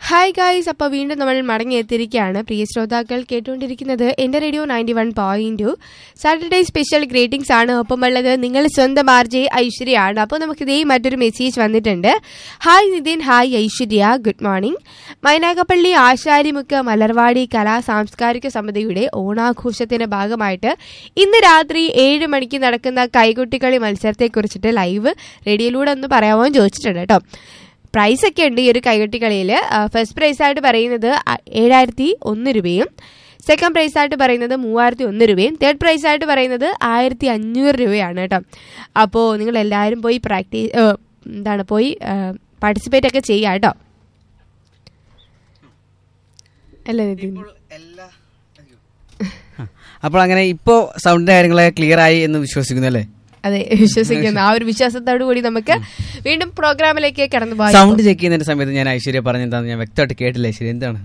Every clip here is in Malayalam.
ഹായ് ഗായ്സ്, അപ്പോൾ വീണ്ടും നമ്മൾ മടങ്ങിയെത്തിയിരിക്കുകയാണ്. പ്രിയ ശ്രോതാക്കൾ കേട്ടുകൊണ്ടിരിക്കുന്നത് എൻ്റെ റേഡിയോ 91.2 സാറ്റർഡേ സ്പെഷ്യൽ ഗ്രീറ്റിംഗ്സ് ആണ്. ഒപ്പം ഉള്ളത് നിങ്ങൾ സ്വന്തം RJ ഐശ്വര്യയാണ്. അപ്പോൾ നമുക്കിതേ മറ്റൊരു മെസ്സേജ് വന്നിട്ടുണ്ട്. Hi Nitin, hi Aishwarya, good morning. Mynagappally ആശാരിമുക്ക് Malarvadi കലാ സാംസ്കാരിക സമിതിയുടെ ഓണാഘോഷത്തിന്റെ ഭാഗമായിട്ട് ഇന്ന് രാത്രി 7 മണിക്ക് നടക്കുന്ന കൈകൊട്ടിക്കളി മത്സരത്തെക്കുറിച്ചിട്ട് ലൈവ് റേഡിയോയിലൂടെ ഒന്ന് പറയാമോ എന്ന് ചോദിച്ചിട്ടുണ്ട് കേട്ടോ. പ്രൈസ് ഒക്കെ ഉണ്ട് ഈ ഒരു കൈകൊട്ടിക്കളിയിൽ. ഫസ്റ്റ് പ്രൈസ് ആയിട്ട് പറയുന്നത് 7001 രൂപയും, സെക്കൻഡ് പ്രൈസ് ആയിട്ട് പറയുന്നത് 3001 രൂപയും, തേർഡ് പ്രൈസ് ആയിട്ട് പറയുന്നത് 1500 രൂപയാണ് കേട്ടോ. അപ്പോൾ നിങ്ങൾ എല്ലാവരും പോയി പോയി പാർട്ടിസിപ്പേറ്റ് ഒക്കെ ചെയ്യാം കേട്ടോ. അല്ലേ നിതിൻ? അപ്പോൾ അങ്ങനെ ഇപ്പോ സൗണ്ടിന്റെ കാര്യങ്ങളൊക്കെ ക്ലിയർ ആയി എന്ന് വിശ്വസിക്കുന്നു അല്ലേ? അതെ, വിശ്വസിക്കുന്നു. ആ ഒരു വിശ്വാസത്തോടു കൂടി നമുക്ക് വീണ്ടും പ്രോഗ്രാമിലേക്ക് കടന്നു പോകാം. സൗണ്ട് ചെക്ക് ചെയ്യുന്നതിന്റെ സമയത്ത് ഞാൻ ഐശ്വര്യ പറഞ്ഞെന്താന്ന് ഞാൻ വ്യക്തമായിട്ട് കേട്ടില്ല. ഐശ്വര്യ എന്താണ്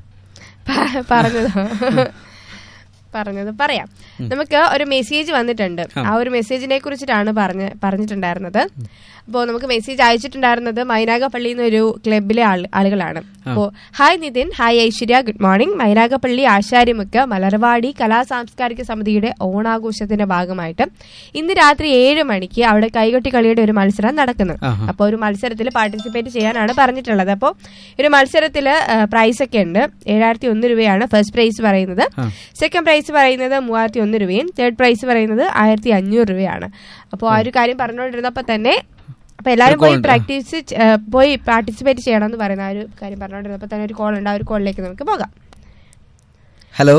പറഞ്ഞത് പറയാം. നമുക്ക് ഒരു മെസ്സേജ് വന്നിട്ടുണ്ട്. ആ ഒരു മെസ്സേജിനെ കുറിച്ചിട്ടാണ് പറഞ്ഞിട്ടുണ്ടായിരുന്നത്. അപ്പോൾ നമുക്ക് മെസ്സേജ് അയച്ചിട്ടുണ്ടായിരുന്നത് മൈനാഗപ്പള്ളി എന്നൊരു ക്ലബിലെ ആളുകളാണ്. അപ്പോൾ hi Nitin, hi Aishwarya, good morning. Mynagappally ആശാരിമുക്ക് Malarvadi കലാ സാംസ്കാരിക സമിതിയുടെ ഓണാഘോഷത്തിന്റെ ഭാഗമായിട്ട് ഇന്ന് രാത്രി 7 മണിക്ക് അവിടെ കൈകൊട്ടി കളിയുടെ ഒരു മത്സരം നടക്കുന്നു. അപ്പോൾ ഒരു മത്സരത്തിൽ പാർട്ടിസിപ്പേറ്റ് ചെയ്യാനാണ് പറഞ്ഞിട്ടുള്ളത്. അപ്പോൾ ഒരു മത്സരത്തിൽ പ്രൈസ് ഒക്കെ ഉണ്ട്. 7001 രൂപയാണ് ഫസ്റ്റ് പ്രൈസ് പറയുന്നത്, സെക്കൻഡ് പ്രൈസ് പറയുന്നത് 3001 രൂപയും, തേർഡ് പ്രൈസ് പറയുന്നത് 1500 രൂപയാണ്. അപ്പോൾ ആ ഒരു കാര്യം പറഞ്ഞുകൊണ്ടിരുന്നപ്പോൾ തന്നെ അപ്പൊ എല്ലാവരും പോയി പാർട്ടിസിപ്പേറ്റ് ചെയ്യണം എന്ന് പറയുന്ന ആ ഒരു കാര്യം പറഞ്ഞുകൊണ്ടിരുന്നപ്പോൾ തന്നെ ഒരു കോൾ ഉണ്ട്. ആ ഒരു കോളിലേക്ക് നമുക്ക് പോകാം. ഹലോ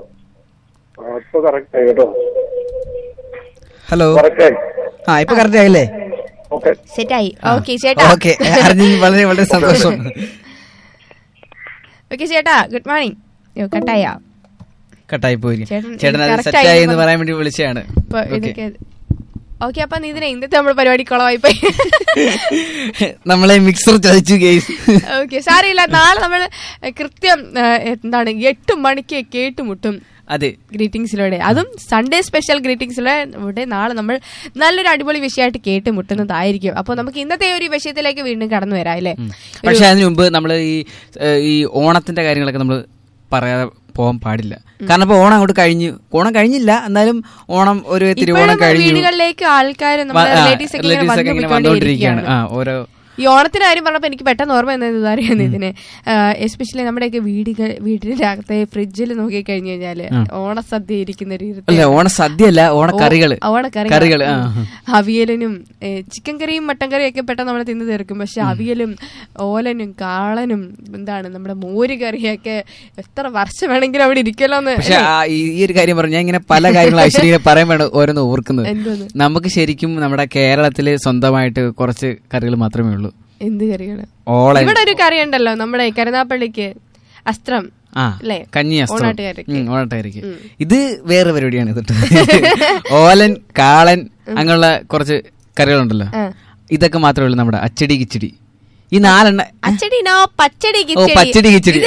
ഹലോ, ഇപ്പൊ കറക്റ്റ് ആയില്ലേ? സെറ്റായി. ഓക്കെ ചേട്ടാ, വളരെ വളരെ സന്തോഷം. ഓക്കെ ചേട്ടാ, ഗുഡ് മോർണിംഗ്. കട്ടായി പോയി. ചേട്ടൻ അത് സെറ്റായി എന്ന് പറയാൻ വേണ്ടി വിളിച്ചതാണ്. ഓക്കെ, അപ്പൊ ഇതിനെ ഇന്നത്തെ നമ്മുടെ പരിപാടി കുളമായി പോയി. നമ്മളെ മിക്സർ ചതിച്ചു ഗെയ്സ്. ഓക്കെ, സാരമില്ല. നാളെ നമ്മൾ കൃത്യം 8 മണിക്ക് കേട്ടുമുട്ടും. അതെ, ഗ്രീറ്റിംഗ്സിലൂടെ, അതും സൺഡേ സ്പെഷ്യൽ ഗ്രീറ്റിംഗ്സിലൂടെ നാളെ നമ്മൾ നല്ലൊരു അടിപൊളി വിഷയമായിട്ട് കേട്ടുമുട്ടുന്നതായിരിക്കും. അപ്പൊ നമുക്ക് ഇന്നത്തെ ഒരു വിഷയത്തിലേക്ക് വീണ്ടും കടന്നു വരാം അല്ലേ? പക്ഷെ അതിനു മുമ്പ് നമ്മൾ ഈ ഓണത്തിന്റെ കാര്യങ്ങളൊക്കെ നമ്മൾ പറയാതെ പോകാൻ പാടില്ല. കാരണം ഇപ്പൊ ഓണം അങ്ങോട്ട് ഓണം കഴിഞ്ഞില്ല, എന്നാലും ഓണം ഒരു തിരുവോണം കഴിഞ്ഞു. വീടുകളിലേക്ക് ആൾക്കാർ റിലേറ്റീവ്സ് ഒക്കെ ഇങ്ങനെ വന്നുകൊണ്ടിരിക്കുകയാണ്. ഓരോ ഈ ഓണത്തിന്റെ കാര്യം പറഞ്ഞപ്പോൾ എനിക്ക് പെട്ടെന്ന് ഓർമ്മ എന്നതാണ് ഇതിന്. എസ്പെഷ്യലി നമ്മുടെയൊക്കെ വീടിന്റെ അകത്തെ ഫ്രിഡ്ജിൽ നോക്കി കഴിഞ്ഞു കഴിഞ്ഞാല് ഓണസദ്യ ഇരിക്കുന്ന രീതി. ഓണസദ്യ അല്ല, ഓണക്കറികള്. അവിയലിനും ചിക്കൻ കറിയും മട്ടൻ കറിയും ഒക്കെ പെട്ടെന്ന് നമ്മൾ തിന്നു തീർക്കും. പക്ഷെ അവിയലും ഓലനും കാളനും നമ്മുടെ മോര് കറിയൊക്കെ എത്ര വർഷം വേണമെങ്കിലും അവിടെ ഇരിക്കല്ലോ എന്ന്. പക്ഷെ ഈ ഒരു കാര്യം പറഞ്ഞു, ഞാൻ ഇങ്ങനെ പല കാര്യങ്ങളും ഐശ്വര്യ പറയാൻ വേണം ഓരോന്ന് ഓർക്കുന്നത്. നമുക്ക് ശരിക്കും നമ്മുടെ കേരളത്തില് സ്വന്തമായിട്ട് കുറച്ച് കറികൾ മാത്രമേ ഉള്ളൂ. എന്ത് കറികള്? ഇവിടെ ഒരു കറി ഉണ്ടല്ലോ നമ്മുടെ കരുനാപ്പള്ളിക്ക്, അസ്ത്രം അല്ലേ? കഞ്ഞി ഓണാട്ടുകാർക്ക്. ഇത് വേറെ പരിപാടിയാണ്. ഓലൻ, കാളൻ, അങ്ങനെയുള്ള കുറച്ച് കറികളുണ്ടല്ലോ. ഇതൊക്കെ മാത്രമേ ഉള്ളൂ നമ്മുടെ അച്ചടി കിച്ചടി. ഈ 4 പച്ചടി കിച്ചടി.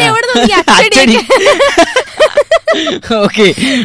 ഓക്കെ,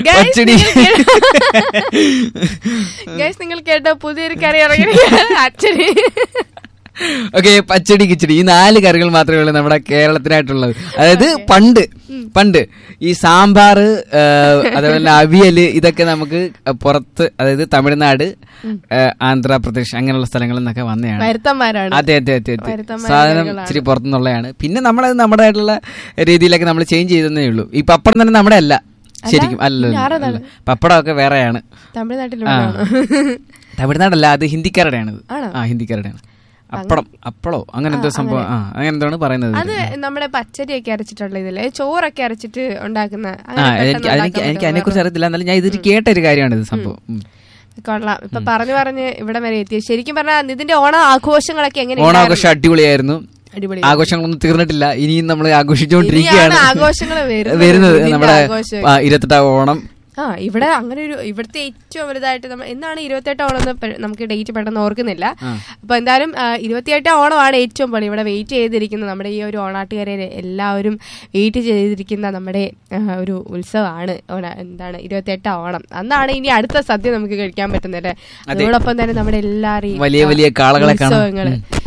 നിങ്ങൾ കേട്ടോ പുതിയൊരു കറി ഇറങ്ങി, അച്ചടി. ഓക്കെ, പച്ചടി കിച്ചടി. ഈ 4 കറികൾ മാത്രമേ ഉള്ളൂ നമ്മുടെ കേരളത്തിനായിട്ടുള്ളത്. അതായത് പണ്ട് ഈ സാമ്പാർ, അതേപോലെ അവിയല്, ഇതൊക്കെ നമുക്ക് പുറത്ത്, അതായത് തമിഴ്നാട്, ആന്ധ്രാപ്രദേശ് അങ്ങനെയുള്ള സ്ഥലങ്ങളിൽ നിന്നൊക്കെ വന്നതാണ്. അതെ, സാധനം ഇച്ചിരി പുറത്തുനിന്നുള്ളതാണ്. പിന്നെ നമ്മുടേതായിട്ടുള്ള രീതിയിലൊക്കെ നമ്മൾ ചേഞ്ച് ചെയ്തേ ഉള്ളൂ. ഈ പപ്പടം തന്നെ നമ്മുടെ അല്ല, ശരിക്കും അല്ല. പപ്പടമൊക്കെ വേറെയാണ്. തമിഴ്നാടല്ല, അത് ഹിന്ദിക്കാരുടെയാണ്. ഹിന്ദിക്കാരുടെയാണ്. അപ്പളോ അങ്ങനെ എന്തോ സംഭവം, അങ്ങനെ എന്താണ് പറയുന്നത്. അത് നമ്മുടെ പച്ചരിയൊക്കെ അരച്ചിട്ടുള്ള ഇതില്ലേ, ചോറൊക്കെ അരച്ചിട്ട് ഉണ്ടാക്കുന്ന. എനിക്ക് അതിനെ കുറിച്ച് അറിയത്തില്ല, എന്നാലും ഞാൻ ഇതിൽ കേട്ട ഒരു കാര്യമാണ് ഇത് സംഭവം. കൊള്ളാം. ഇപ്പൊ പറഞ്ഞ് ഇവിടെ വരെ എത്തി. ശരിക്കും പറഞ്ഞാൽ ഇതിന്റെ ഓണ ആഘോഷങ്ങളൊക്കെ എങ്ങനെ? ഓണാഘോഷം അടിപൊളിയായിരുന്നു. ആഘോഷങ്ങളൊന്നും തീർന്നിട്ടില്ല, ഇനിയും നമ്മൾ ആഘോഷിച്ചുകൊണ്ടിരിക്കുകയാണ്. ആഘോഷങ്ങൾ വരുന്നത് നമ്മുടെ 28ാം ഓണം. ഇവിടെ അങ്ങനെ ഇവിടുത്തെ ഏറ്റവും വലുതായിട്ട് എന്നാണ് 28 ഓണം എന്ന് നമുക്ക് ഡേറ്റ് പെട്ടെന്ന് ഓർക്കുന്നില്ല. അപ്പൊ എന്തായാലും 28 ഓണമാണ് ഏറ്റവും പൊളി. ഇവിടെ വെയിറ്റ് ചെയ്തിരിക്കുന്ന നമ്മുടെ ഈ ഒരു ഓണാട്ടുകാരെ എല്ലാവരും വെയിറ്റ് ചെയ്തിരിക്കുന്ന നമ്മുടെ ഒരു ഉത്സവമാണ് 28 ഓണം. അന്നാണ് ഇനി അടുത്ത സദ്യ നമുക്ക് കഴിക്കാൻ പറ്റുന്നത്. അതോടൊപ്പം തന്നെ നമ്മുടെ എല്ലാവരെയും വലിയ വലിയ കാളകളെ ഉത്സവങ്ങള്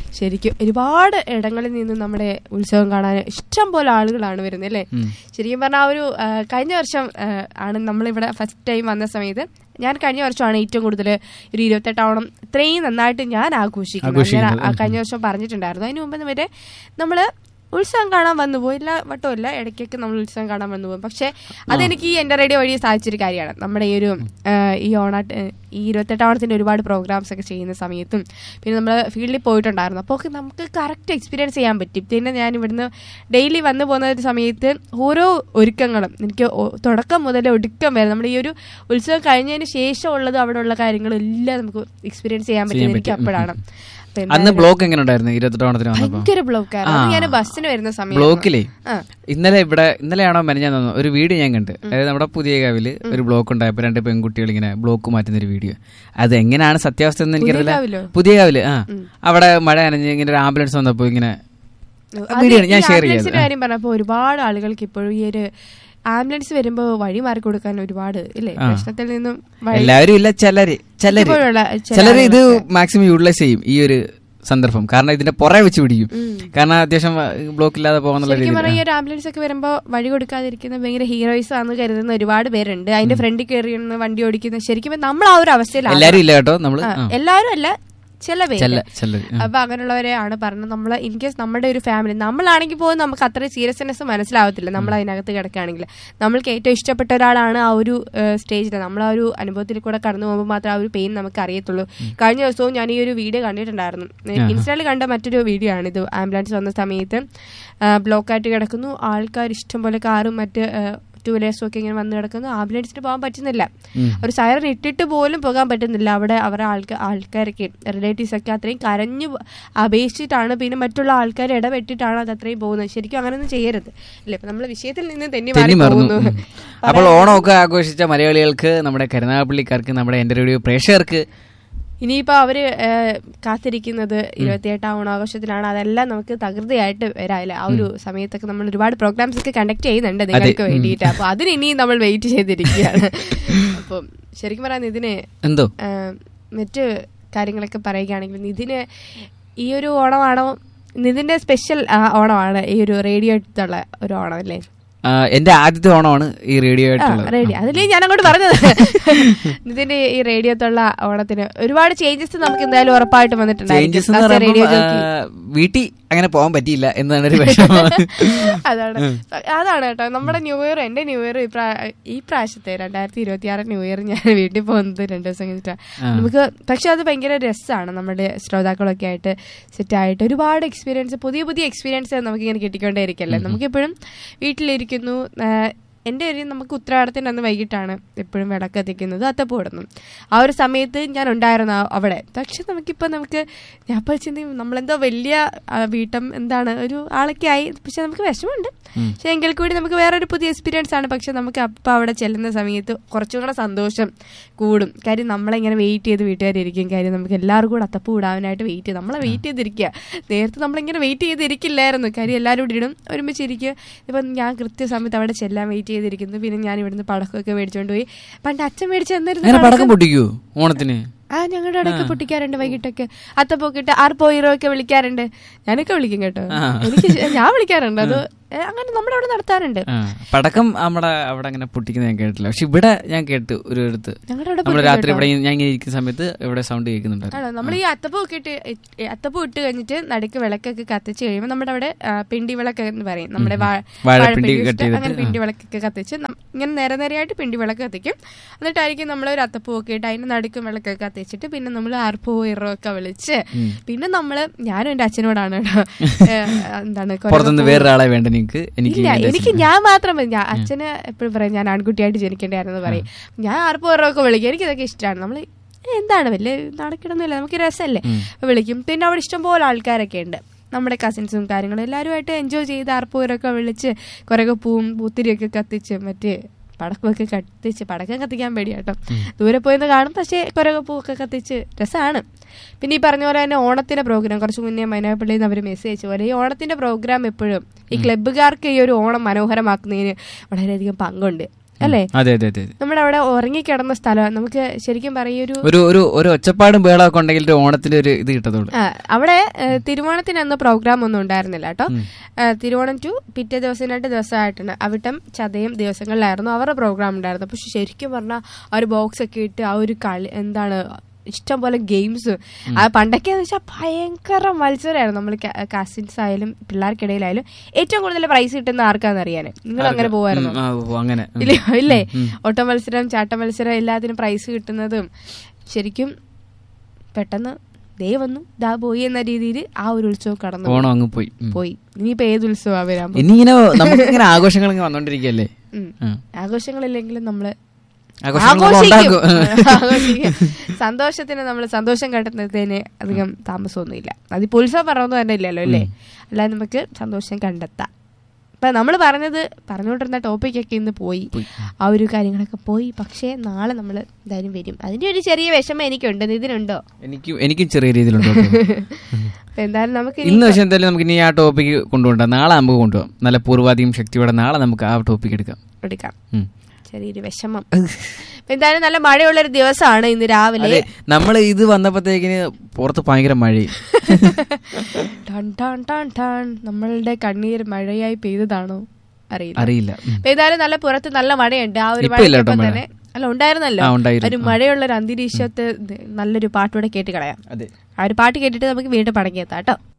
ശരിക്കും ഒരുപാട് ഇടങ്ങളിൽ നിന്ന് നമ്മുടെ ഉത്സവം കാണാൻ ഇഷ്ടം പോലെ ആളുകളാണ് വരുന്നത് അല്ലേ. ശരിക്കും പറഞ്ഞാൽ ആ ഒരു കഴിഞ്ഞ വർഷം ആണ് നമ്മളിവിടെ ഫസ്റ്റ് ടൈം വന്ന സമയത്ത്, ഞാൻ കഴിഞ്ഞ വർഷമാണ് ഏറ്റവും കൂടുതൽ ഒരു 28 ഓണം ഇത്രയും നന്നായിട്ട് ഞാൻ ആഘോഷിക്കുന്നത്. ഞാൻ കഴിഞ്ഞ വർഷം പറഞ്ഞിട്ടുണ്ടായിരുന്നു. അതിന് മുമ്പ് വരെ നമ്മള് ഉത്സവം കാണാൻ വന്നുപോയി, എല്ലാ വട്ടവും ഇല്ല, ഇടയ്ക്കൊക്കെ നമ്മൾ ഉത്സവം കാണാൻ വന്നുപോകും. പക്ഷെ അതെനിക്ക് ഈ എൻ്റെ റേഡിയോ വഴി സാധിച്ചൊരു കാര്യമാണ്. നമ്മുടെ ഈ ഒരു ഈ 28 ഓണത്തിന് ഒരുപാട് പ്രോഗ്രാംസ് ഒക്കെ ചെയ്യുന്ന സമയത്തും പിന്നെ നമ്മൾ ഫീൽഡിൽ പോയിട്ടുണ്ടായിരുന്നു. അപ്പോൾ ഒക്കെ നമുക്ക് കറക്റ്റ് എക്സ്പീരിയൻസ് ചെയ്യാൻ പറ്റും. പിന്നെ ഞാൻ ഇവിടുന്ന് ഡെയിലി വന്നു പോകുന്ന ഒരു സമയത്ത് ഓരോ ഒരുക്കങ്ങളും എനിക്ക് തുടക്കം മുതൽ ഒടുക്കം വരെ നമ്മുടെ ഈ ഒരു ഉത്സവം കഴിഞ്ഞതിന് ശേഷം ഉള്ളത് അവിടെ ഉള്ള കാര്യങ്ങളും എല്ലാം നമുക്ക് എക്സ്പീരിയൻസ് ചെയ്യാൻ പറ്റുന്നത് എനിക്ക് അപ്പോഴാണ്. അന്ന് ബ്ലോക്ക് എങ്ങനെ ഉണ്ടായിരുന്നു 28 ഓണത്തിന് വന്നപ്പോ? ഭയങ്കര ബ്ലോക്കായിരുന്നു. ഞാൻ ബസ്സിന് വരുന്ന സമയം ബ്ലോക്കിലേ ഇന്നലെയാണോ മെനഞ്ഞാന്നോ ഒരു വീഡിയോ ഞാൻ കണ്ട്. അതായത് നമ്മുടെ പുതിയകാവില് ഒരു ബ്ലോക്ക് ഉണ്ടായപ്പോ 2 പെൺകുട്ടികൾ ഇങ്ങനെ ബ്ലോക്ക് മാറ്റുന്ന ഒരു വീഡിയോ. അത് എങ്ങനെയാണ് സത്യാവസ്ഥ എന്ന് എനിക്കറിയില്ല. പുതിയകാവില് അവിടെ മഴ നനഞ്ഞ് ഇങ്ങനെ ഒരു ആംബുലൻസ് വന്നപ്പോ ഇങ്ങനെ വീഡിയോ ഞാൻ ഷെയർ ചെയ്യാം. കാര്യം പറഞ്ഞപ്പോ ഒരുപാട് ആളുകൾക്ക് ഇപ്പോഴും ഈ ഒരു ആംബുലൻസ് വരുമ്പോ വഴി മാറി കൊടുക്കാൻ ഒരുപാട് ഇല്ലേ പ്രശ്നത്തിൽ നിന്നും എല്ലാവരും ഇല്ല, ചിലര് ഇത് മാക്സിമം യൂട്ടിലൈസ് ചെയ്യും ഈ ഒരു സന്ദർഭം. കാരണം ഇതിന്റെ പുറകെ വെച്ച് പിടിക്കും. കാരണം അത്യാവശ്യം ബ്ലോക്ക് ഇല്ലാതെ പോകുന്ന ഈ ഒരു ആംബുലൻസ് ഒക്കെ വരുമ്പോ വഴി കൊടുക്കാതിരിക്കുന്ന ഭയങ്കര ഹീറോയിസ് ആണെന്ന് കരുതുന്ന ഒരുപാട് പേരുണ്ട്. അതിന്റെ ഫ്രണ്ടിൽ കയറി വണ്ടി ഓടിക്കുന്ന ശരിക്കും നമ്മൾ ആ ഒരു അവസ്ഥയിലാണ്. എല്ലാവരും ഇല്ല കേട്ടോ, നമ്മള് എല്ലാവരും അല്ല, ചില പേര്. അപ്പൊ അങ്ങനെയുള്ളവരെ ആണ് പറഞ്ഞത്. നമ്മൾ ഇൻകേസ് നമ്മുടെ ഒരു ഫാമിലി നമ്മളാണെങ്കിൽ പോലും നമുക്ക് അത്ര സീരിയസ്നെസ് മനസ്സിലാവത്തില്ല. നമ്മൾ അതിനകത്ത് കിടക്കുകയാണെങ്കിൽ നമ്മൾക്ക് ഏറ്റവും ഇഷ്ടപ്പെട്ട ഒരാളാണ് ആ ഒരു സ്റ്റേജിൽ, നമ്മൾ ആ ഒരു അനുഭവത്തിൽ കൂടെ കടന്നു പോകുമ്പോൾ മാത്രമേ ആ ഒരു പെയിൻ നമുക്ക് അറിയത്തുള്ളൂ. കഴിഞ്ഞ ദിവസവും ഞാൻ ഈ ഒരു വീഡിയോ കണ്ടിട്ടുണ്ടായിരുന്നു. ഇൻസ്റ്റയിൽ കണ്ട മറ്റൊരു വീഡിയോ ആണ് ഇത്. ആംബുലൻസ് വന്ന സമയത്ത് ബ്ലോക്കായിട്ട് കിടക്കുന്നു, ആൾക്കാർ ഇഷ്ടം പോലെ കാറും മറ്റ് 2 വീലേഴ്സും ഒക്കെ ഇങ്ങനെ വന്ന് കിടക്കുന്നു. ആംബുലൻസിന് പോകാൻ പറ്റുന്നില്ല, ഒരു സൈറൻ ഇട്ടിട്ട് പോലും പോകാൻ പറ്റുന്നില്ല. അവിടെ അവരുടെ ആൾക്കാരൊക്കെ റിലേറ്റീവ്സ് ഒക്കെ അത്രയും കരഞ്ഞു അപേക്ഷിച്ചിട്ടാണ് പിന്നെ മറ്റുള്ള ആൾക്കാർ ഇടപെട്ടിട്ടാണ് അത് അത്രയും പോകുന്നത്. ശരിക്കും അങ്ങനെയൊന്നും ചെയ്യരുത് അല്ലേ. ഇപ്പൊ നമ്മള് വിഷയത്തിൽ നിന്ന് തെന്നി മാറുന്നു. അപ്പോൾ ഓണമൊക്കെ ആഘോഷിച്ച മലയാളികൾക്ക്, നമ്മുടെ കരുനാഗപ്പള്ളിക്കാർക്ക്, നമ്മുടെ എൻ്റെ റേഡിയോ പ്രേക്ഷകർക്ക് ഇനിയിപ്പോ അവര് കാത്തിരിക്കുന്നത് 28 ഓണാഘോഷത്തിലാണ്. അതെല്ലാം നമുക്ക് തകൃതിയായിട്ട് വരാല്ലേ. ആ ഒരു സമയത്തൊക്കെ നമ്മൾ ഒരുപാട് പ്രോഗ്രാംസ് ഒക്കെ കണ്ടക്ട് ചെയ്യുന്നുണ്ട് നിങ്ങൾക്ക് വേണ്ടിയിട്ട്. അപ്പൊ അതിന് ഇനിയും നമ്മൾ വെയിറ്റ് ചെയ്തിരിക്കുകയാണ്. അപ്പം ശരിക്കും പറയാൻ ഇതിന് മറ്റ് കാര്യങ്ങളൊക്കെ പറയുകയാണെങ്കിൽ നിതിന് ഈ ഒരു ഓണമാണോ, നിതിന്റെ സ്പെഷ്യൽ ഓണമാണ് ഈ ഒരു റേഡിയോ എടുത്തുള്ള ഒരു ഓണം അല്ലേ? എന്റെ ആദ്യത്തെ ഓണമാണ് ഈ റേഡിയോ ആയിട്ടുള്ളത്. അതിലേ ഞാൻ അങ്ങോട്ട് പറഞ്ഞത്. ഇതിന്റെ ഈ റേഡിയോത്തുള്ള ഓണത്തിന് ഒരുപാട് ചേഞ്ചസ് നമുക്ക് എന്തായാലും ഉറപ്പായിട്ട് വന്നിട്ടുണ്ട്. വീട്ടിൽ അങ്ങനെ പോകാൻ പറ്റിയില്ല എന്നാണ് ഒരു വിഷമം. അതാണ് കേട്ടോ നമ്മുടെ ന്യൂ ഇയർ. എന്റെ ന്യൂ ഇയർ ഈ പ്രാവശ്യത്തെ 2026 ന്യൂ ഇയർ ഞാൻ വീട്ടിൽ പോകുന്നത് 2 ദിവസം കഴിഞ്ഞിട്ടാണ് നമുക്ക്. പക്ഷെ അത് ഭയങ്കര രസമാണ്. നമ്മുടെ ശ്രോതാക്കളൊക്കെ ആയിട്ട് സെറ്റായിട്ട് ഒരുപാട് എക്സ്പീരിയൻസ്, പുതിയ പുതിയ എക്സ്പീരിയൻസ് നമുക്കിങ്ങനെ കിട്ടിക്കൊണ്ടേ ഇരിക്കല്ലേ. നമുക്കെപ്പോഴും വീട്ടിലിരിക്കുന്നു. എൻ്റെ ഒരു നമുക്ക് ഉത്തരാടത്തിൻ്റെ അന്ന് വൈകിട്ടാണ് എപ്പോഴും വിളക്ക് കത്തിക്കുന്നത്, അത്തപ്പൂടുന്നു. ആ ഒരു സമയത്ത് ഞാൻ ഉണ്ടായിരുന്നു അവിടെ. പക്ഷെ നമുക്കിപ്പോൾ ഞാൻ ഇപ്പോൾ ചിന്തിക്കും നമ്മളെന്തോ വലിയ വീട്ടം എന്താണ് ഒരു ആളൊക്കെ ആയി. പക്ഷെ നമുക്ക് വിഷമമുണ്ട്. പക്ഷെ എങ്കിൽ കൂടി നമുക്ക് വേറൊരു പുതിയ എക്സ്പീരിയൻസ് ആണ്. പക്ഷെ നമുക്ക് അപ്പം അവിടെ ചെല്ലുന്ന സമയത്ത് കുറച്ചും കൂടെ സന്തോഷം കൂടും. കാര്യം നമ്മളിങ്ങനെ വെയിറ്റ് ചെയ്ത് വീട്ടുകാരിയിരിക്കും. കാര്യം നമുക്ക് എല്ലാവരും കൂടെ അത്തപ്പൂ ഇടാനായിട്ട് വെയിറ്റ് ചെയ്ത് നമ്മളെ വെയിറ്റ് ചെയ്തിരിക്കുക. നേരത്തെ നമ്മളിങ്ങനെ വെയിറ്റ് ചെയ്തിരിക്കില്ലായിരുന്നു. കാര്യം എല്ലാവരും കൂടി ഇടും, ഒരുമിച്ചിരിക്കുക. ഇപ്പം ഞാൻ കൃത്യസമയത്ത് അവിടെ ചെല്ലാൻ വെയിറ്റ് ചെയ്തിരിക്കുന്നു. പിന്നെ ഞാൻ ഇവിടുന്ന് പടക്കമൊക്കെ മേടിച്ചോണ്ട് പോയി. പണ്ട് അച്ഛൻ മേടിച്ച് തന്നിരുന്നു. പടക്കം പൊട്ടിക്കൂ ഓണത്തിന്? ഞങ്ങളുടെ ഇടയ്ക്ക് പൊട്ടിക്കാറുണ്ട്. വൈകിട്ടൊക്കെ അത്തപ്പൊക്കിട്ട് ആർപ്പോയിറോ ഒക്കെ വിളിക്കാറുണ്ട്. ഞാനൊക്കെ വിളിക്കും കേട്ടോ. ഞാൻ വിളിക്കാറുണ്ട്. അത് അങ്ങനെ നമ്മുടെ അവിടെ നടത്താറുണ്ട്. പടക്കം നമ്മുടെ അവിടെ അങ്ങനെ പൊട്ടിക്കുന്നത് ഞാൻ കേട്ടില്ല. പക്ഷെ ഇവിടെ ഞാൻ കേട്ടു ഒരു അടുത്ത് രാത്രി ഇവിടെ ഞാൻ ഇങ്ങനെ ഇരിക്കുന്ന സമയത്ത് ഇവിടെ സൗണ്ട് കേൾക്കുന്നുണ്ട്. നമ്മൾ ഈ അത്തപ്പൂ ഇട്ട് കഴിഞ്ഞിട്ട് നടുക്ക് വിളക്കൊക്കെ കത്തിച്ച് കഴിയുമ്പോൾ നമ്മുടെ അവിടെ പിണ്ടി വിളക്ക് എന്ന് പറയും. നമ്മുടെ അങ്ങനെ പിണ്ടി വിളക്കൊക്കെ കത്തിച്ച് ഇങ്ങനെ നേരെയായിട്ട് പിണ്ടി വിളക്ക് കത്തിക്കും. എന്നിട്ടായിരിക്കും നമ്മൾ ഒരു അത്തപ്പൂ ഒക്കെ ഇട്ട് അതിന്റെ നടുക്കും വിളക്കൊക്കെ കത്തിച്ചിട്ട് പിന്നെ നമ്മൾ ആർപ്പോ ഇറോ ഒക്കെ വിളിച്ച് പിന്നെ നമ്മള് ഞാനും എന്റെ അച്ഛനോടാണ് എന്താണ് വേറൊരാളെ വേണ്ട എനിക്ക് ഞാൻ മാത്രം അച്ഛന് എപ്പോഴും പറയും ഞാൻ ആൺകുട്ടിയായിട്ട് ജനിക്കേണ്ടായിരുന്നു പറയും. ഞാൻ ആർപ്പോ ഇറോ ഒക്കെ വിളിക്കും. എനിക്കിതൊക്കെ ഇഷ്ടമാണ്. നമ്മൾ എന്താണ് വലിയ നടക്കിടന്നില്ല, നമുക്ക് രസമല്ലേ വിളിക്കും. പിന്നെ അവിടെ ഇഷ്ടംപോലെ ആൾക്കാരൊക്കെ ഉണ്ട്, നമ്മുടെ കസിൻസും കാര്യങ്ങളും എല്ലാവരുമായിട്ട് എൻജോയ് ചെയ്ത് ആർപ്പൂരൊക്കെ വിളിച്ച് കുറേ പൂവും പൂത്തിരിയൊക്കെ കത്തിച്ച് മറ്റേ പടക്കമൊക്കെ കത്തിച്ച്. പടക്കം കത്തിക്കാൻ പേടിയാട്ടോ, ദൂരെ പോയിന്ന് കാണും. പക്ഷേ കുറേ പൂവൊക്കെ കത്തിച്ച് രസമാണ്. പിന്നെ ഈ പറഞ്ഞ പോലെ തന്നെ ഓണത്തിന്റെ പ്രോഗ്രാം കുറച്ച് മുന്നേ മൈനാപ്പള്ളിയിൽ നിന്ന് അവർ മെസ്സേജ് അയച്ച പോലെ ഈ ഓണത്തിന്റെ പ്രോഗ്രാം എപ്പോഴും ഈ ക്ലബ്ബുകാർക്ക് ഈ ഒരു ഓണം മനോഹരമാക്കുന്നതിന് വളരെയധികം പങ്കുണ്ട്. അല്ലേ? അതെ അതെ അതെ. നമ്മുടെ അവിടെ ഉറങ്ങിക്കിടന്ന സ്ഥലം നമുക്ക് ശരിക്കും പറയൊരു ഒരു ഒച്ചപ്പാടും ബേളൊക്കെ ഉണ്ടെങ്കിൽ ഒരു ഓണത്തിന്റെ ഒരു ഇത് കിട്ടത്തുള്ളൂ. അവിടെ തിരുവോണത്തിന് അന്ന് പ്രോഗ്രാം ഒന്നും ഉണ്ടായിരുന്നില്ല കേട്ടോ. തിരുവോണം ടു പിറ്റേ ദിവസം 2 ദിവസമായിട്ടാണ് അവിട്ടം ചതയം ദിവസങ്ങളിലായിരുന്നു അവരുടെ പ്രോഗ്രാം ഉണ്ടായിരുന്നു. പക്ഷെ ശരിക്കും പറഞ്ഞാൽ ആ ഒരു ബോക്സ് ഒക്കെ ഇട്ട് ആ ഒരു കളി എന്താണ് ഇഷ്ടം പോലെ ഗെയിംസ് പണ്ടൊക്കെയെന്ന് വെച്ചാൽ ഭയങ്കര മത്സരമായിരുന്നു. നമ്മൾ കസിൻസ് ആയാലും പിള്ളേർക്കിടയിലായാലും ഏറ്റവും കൂടുതൽ പ്രൈസ് കിട്ടുന്ന ആർക്കാന്ന് അറിയാൻ. നിങ്ങൾ അങ്ങനെ പോവായിരുന്നു ഇല്ലേ? ഓട്ട മത്സരം, ചാട്ട മത്സരം എല്ലാത്തിനും പ്രൈസ് കിട്ടുന്നതും ശരിക്കും പെട്ടെന്ന് ദേ വന്നു ദാ പോയി എന്ന രീതിയിൽ ആ ഒരു ഉത്സവം കടന്നു ഓണം അങ്ങ് പോയി. ഇനിയിപ്പോ ഏത് ഉത്സവം വരാൻ ഇനിയിങ്ങനെ നമുക്കിങ്ങനെ ആഘോഷങ്ങൾ വന്നോണ്ടിരിക്കല്ലേ. ആഘോഷങ്ങളില്ലെങ്കിലും നമ്മള് സന്തോഷത്തിന് നമ്മൾ സന്തോഷം കണ്ടെത്തുന്നതിന് അധികം താമസമൊന്നുമില്ല. അതിപ്പോ ഉത്സവം പറഞ്ഞൊന്നും തന്നെ ഇല്ലല്ലോ അല്ലേ? അല്ലാതെ നമുക്ക് സന്തോഷം കണ്ടെത്താം. ഇപ്പൊ നമ്മൾ പറഞ്ഞുകൊണ്ടിരുന്ന ടോപ്പിക്കൊക്കെ ഇന്ന് പോയി, ആ ഒരു കാര്യങ്ങളൊക്കെ പോയി. പക്ഷേ നാളെ നമ്മൾ എന്തായാലും വരും. അതിന്റെ ഒരു ചെറിയ വിഷമം എനിക്കുണ്ട്. ഇതിനുണ്ടോ? എനിക്കും ചെറിയ രീതിയിലുണ്ടോ? എന്തായാലും നമുക്ക് ഇന്ന് പക്ഷെ എന്തായാലും നമുക്ക് ഇനി ആ ടോപ്പിക്ക് കൊണ്ടുപോകാം. നാളെ നമുക്ക് കൊണ്ടുപോകാം. നല്ല പൂർവാധികം ശക്തിയോടെ നാളെ നമുക്ക് ആ ടോപ്പിക്ക് എടുക്കാം. ചെറിയൊരു വിഷമം. എന്തായാലും നല്ല മഴയുള്ളൊരു ദിവസമാണ് ഇന്ന് രാവിലെ. നമ്മൾ ഇത് വന്നപ്പോഴത്തേക്കിന് പുറത്ത് ഭയങ്കര മഴയും നമ്മളുടെ കണ്ണീർ മഴയായി പെയ്തതാണോ അറിയില്ല. ഏതായാലും നല്ല പുറത്ത് നല്ല മഴയുണ്ട്. ആ ഒരു മഴ തന്നെ അല്ല ഉണ്ടായിരുന്നല്ലോ. ഒരു മഴയുള്ളൊരു അന്തരീക്ഷത്ത് നല്ലൊരു പാട്ടൂടെ കേട്ട് കളയാം. ആ ഒരു പാട്ട് കേട്ടിട്ട് നമുക്ക് വീണ്ടും പടങ്ങിയെത്താം കേട്ടോ.